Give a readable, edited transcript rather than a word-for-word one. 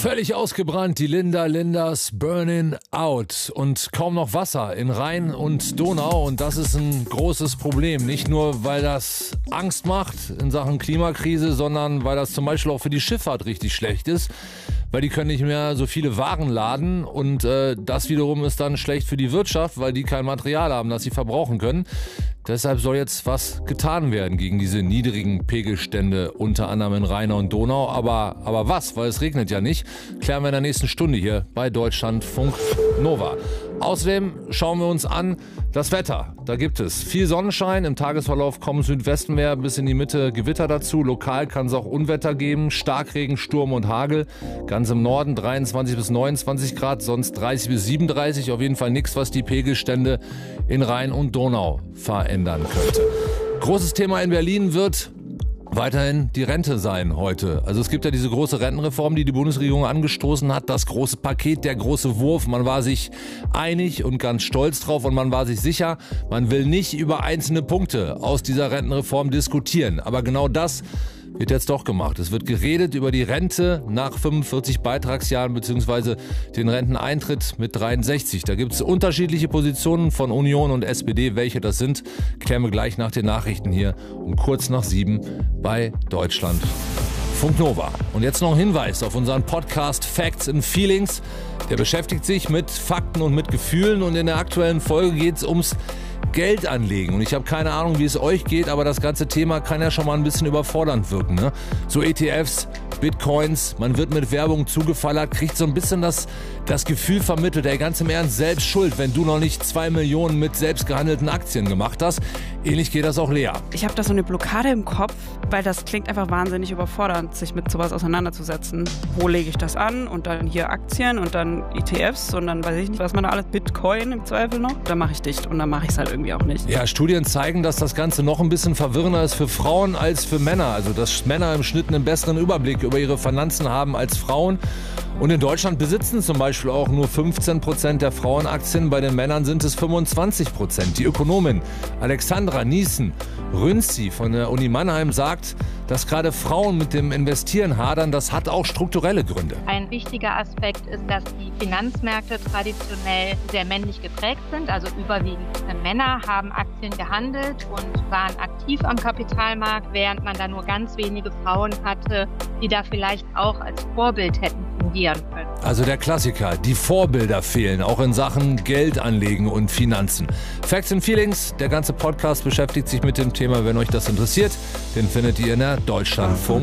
Völlig ausgebrannt, die Lindas Burning Out und kaum noch Wasser in Rhein und Donau, und das ist ein großes Problem. Nicht nur, weil das Angst macht in Sachen Klimakrise, sondern weil das zum Beispiel auch für die Schifffahrt richtig schlecht ist, weil die können nicht mehr so viele Waren laden, und das wiederum ist dann schlecht für die Wirtschaft, weil die kein Material haben, das sie verbrauchen können. Deshalb soll jetzt was getan werden gegen diese niedrigen Pegelstände, unter anderem in Rhein und Donau. Aber was? Weil es regnet ja nicht. Klären wir in der nächsten Stunde hier bei Deutschlandfunk Nova. Außerdem schauen wir uns an das Wetter. Da gibt es viel Sonnenschein. Im Tagesverlauf kommen Südwestenmeer bis in die Mitte Gewitter dazu. Lokal kann es auch Unwetter geben. Starkregen, Sturm und Hagel. Ganz im Norden 23 bis 29 Grad, sonst 30 bis 37. Auf jeden Fall nichts, was die Pegelstände in Rhein und Donau verändern könnte. Großes Thema in Berlin wird weiterhin die Rente sein heute. Also es gibt ja diese große Rentenreform, die die Bundesregierung angestoßen hat. Das große Paket, der große Wurf. Man war sich einig und ganz stolz drauf, und man war sich sicher, man will nicht über einzelne Punkte aus dieser Rentenreform diskutieren. Aber genau das wird jetzt doch gemacht. Es wird geredet über die Rente nach 45 Beitragsjahren bzw. den Renteneintritt mit 63. Da gibt es unterschiedliche Positionen von Union und SPD. Welche das sind, klären wir gleich nach den Nachrichten hier um kurz nach 7 bei Deutschlandfunk Nova. Und jetzt noch ein Hinweis auf unseren Podcast Facts and Feelings. Der beschäftigt sich mit Fakten und mit Gefühlen, und in der aktuellen Folge geht es ums Geld anlegen. Und ich habe keine Ahnung, wie es euch geht, aber das ganze Thema kann ja schon mal ein bisschen überfordernd wirken, ne? So ETFs, Bitcoins, man wird mit Werbung zugefallert, kriegt so ein bisschen das Gefühl vermittelt, ey, ganz im Ernst, selbst schuld, wenn du noch nicht 2 Millionen mit selbst gehandelten Aktien gemacht hast. Ähnlich geht das auch Lea. Ich habe da so eine Blockade im Kopf, weil das klingt einfach wahnsinnig überfordernd, sich mit sowas auseinanderzusetzen. Wo lege ich das an? Und dann hier Aktien und dann ETFs und dann weiß ich nicht, was man da alles, Bitcoin im Zweifel noch. Dann mache ich dicht und dann mache ich es halt irgendwie auch nicht. Ja, Studien zeigen, dass das Ganze noch ein bisschen verwirrender ist für Frauen als für Männer. Also dass Männer im Schnitt einen besseren Überblick über ihre Finanzen haben als Frauen. Und in Deutschland besitzen zum Beispiel auch nur 15% der Frauen Aktien, bei den Männern sind es 25%. Die Ökonomin Alexandra Niesen-Rünzi von der Uni Mannheim sagt, dass gerade Frauen mit dem Investieren hadern, das hat auch strukturelle Gründe. Ein wichtiger Aspekt ist, dass die Finanzmärkte traditionell sehr männlich geprägt sind. Also überwiegend Männer haben Aktien gehandelt und waren aktiv am Kapitalmarkt, während man da nur ganz wenige Frauen hatte, die da vielleicht auch als Vorbild hätten fungieren können. Also der Klassiker, die Vorbilder fehlen, auch in Sachen Geld anlegen und Finanzen. Facts and Feelings, der ganze Podcast beschäftigt sich mit dem Thema. Wenn euch das interessiert, den findet ihr in der Deutschlandfunk